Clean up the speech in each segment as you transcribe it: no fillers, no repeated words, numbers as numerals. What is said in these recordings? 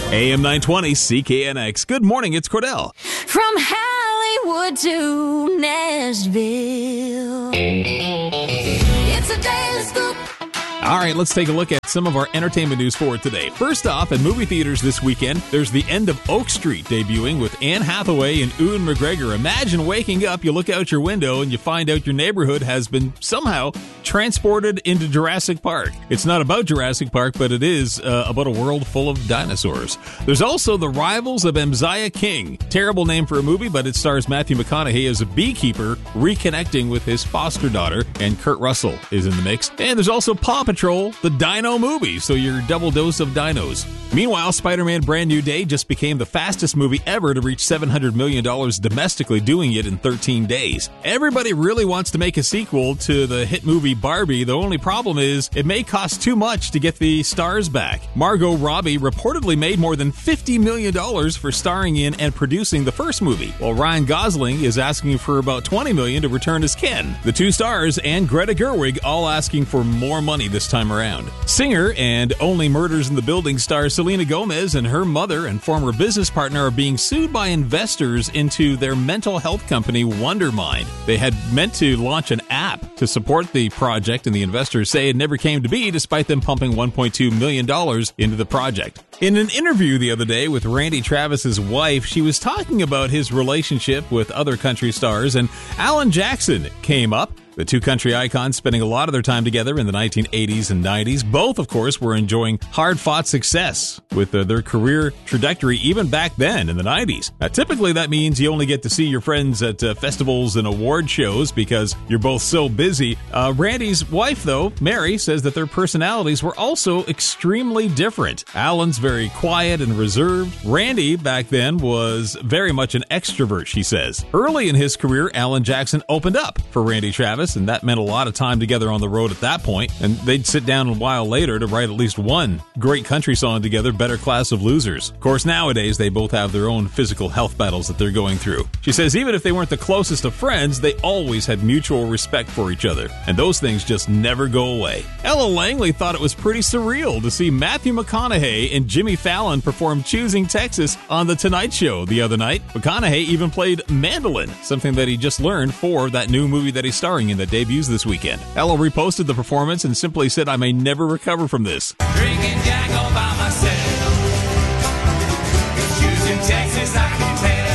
AM 920 CKNX. Good morning, it's Cordell. From Hollywood to Nashville, it's a daily scoop. All right, let's take a look at some of our entertainment news for today. First off, at movie theaters this weekend, there's The End of Oak Street debuting with Anne Hathaway and Ewan McGregor. Imagine waking up, you look out your window, and you find out your neighborhood has been somehow transported into Jurassic Park. It's not about Jurassic Park, but it is about a world full of dinosaurs. There's also The Rivals of Emziah King. Terrible name for a movie, but it stars Matthew McConaughey as a beekeeper reconnecting with his foster daughter, and Kurt Russell is in the mix. And there's also Paw Patrol, the Dino movie, so your double dose of dinos. Meanwhile, Spider-Man Brand New Day just became the fastest movie ever to reach $700 million domestically, doing it in 13 days. Everybody really wants to make a sequel to the hit movie Barbie. The only problem is it may cost too much to get the stars back. Margot Robbie reportedly made more than $50 million for starring in and producing the first movie, while Ryan Gosling is asking for about $20 million to return as Ken. The two stars and Greta Gerwig all asking for more money this time around. Singer and Only Murders in the Building star Selena Gomez and her mother and former business partner are being sued by investors into their mental health company Wondermind. They had meant to launch an app to support the project, and the investors say it never came to be despite them pumping $1.2 million into the project. In an interview the other day with Randy Travis's wife, she was talking about his relationship with other country stars, and Alan Jackson came up. The two country icons spending a lot of their time together in the 1980s and 90s. Both, of course, were enjoying hard-fought success with their career trajectory even back then in the 90s. Now, typically, that means you only get to see your friends at festivals and award shows because you're both so busy. Randy's wife, though, Mary, says that their personalities were also extremely different. Alan's very quiet and reserved. Randy, back then, was very much an extrovert, she says. Early in his career, Alan Jackson opened up for Randy Travis, and that meant a lot of time together on the road at that point. And they'd sit down a while later to write at least one great country song together, Better Class of Losers. Of course, nowadays, they both have their own physical health battles that they're going through. She says even if they weren't the closest of friends, they always had mutual respect for each other. And those things just never go away. Ella Langley thought it was pretty surreal to see Matthew McConaughey and Jimmy Fallon perform Choosing Texas on The Tonight Show the other night. McConaughey even played mandolin, something that he just learned for that new movie that he's starring in that debuts this weekend. Ella reposted the performance and simply said, "I may never recover from this." Drinking Jack all by myself. Choosing Texas, I can tell.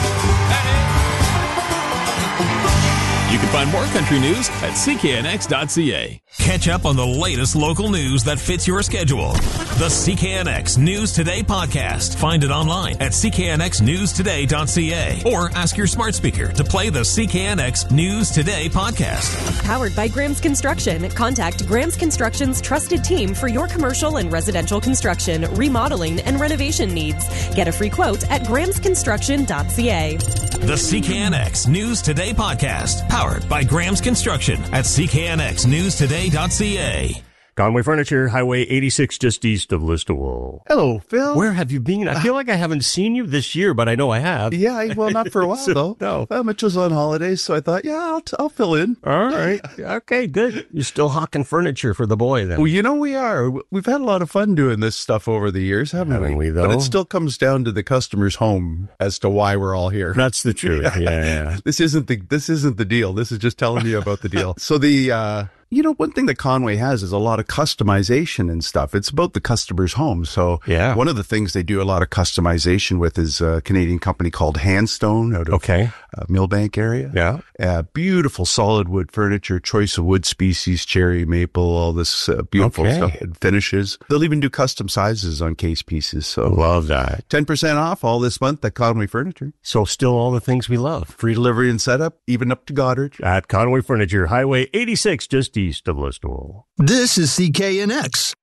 You can find more country news at cknx.ca. Catch up on the latest local news that fits your schedule. The CKNX News Today podcast. Find it online at cknxnewstoday.ca or ask your smart speaker to play the CKNX News Today podcast. Powered by Graham's Construction. Contact Graham's Construction's trusted team for your commercial and residential construction, remodeling, and renovation needs. Get a free quote at grahamsconstruction.ca. The CKNX News Today podcast. Powered by Graham's Construction at cknxnewstoday.ca. Conway Furniture, Highway 86, just east of Listowel. Hello, Phil. Where have you been? I feel like I haven't seen you this year, but I know I have. Yeah, well, not for a while, though. No. Well, Mitch was on holidays, so I thought, yeah, I'll fill in. All right. Okay, good. You're still hawking furniture for the boy, then. Well, you know we are. We've had a lot of fun doing this stuff over the years, haven't we? Though? But it still comes down to the customer's home as to why we're all here. That's the truth. Yeah. This isn't the deal. This is just telling you about the deal. So one thing that Conway has is a lot of customization and stuff. It's about the customer's home. So one of the things they do a lot of customization with is a Canadian company called Handstone out of Millbank area. Yeah. Beautiful solid wood furniture, choice of wood species, cherry, maple, all this beautiful stuff and finishes. They'll even do custom sizes on case pieces. So love that. 10% off all this month at Conway Furniture. So still all the things we love. Free delivery and setup, even up to Goddard. At Conway Furniture, Highway 86, just east of Listowel. This is CKNX.